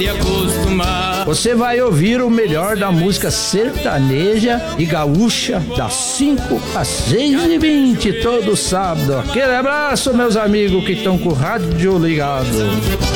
pode acostumar. Você vai ouvir o melhor da música sertaneja e gaúcha das 5 às 6h20 todo sábado. Aquele abraço, meus amigos que estão com o rádio ligado.